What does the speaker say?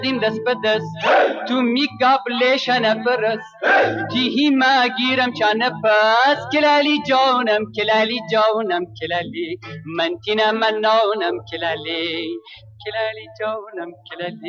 دین دست به دست تو میگابلیشن فرس جیهی ما گیرم چانه پس کلالی جانم کلالی من تینا من نونم کلالی جانم کلالی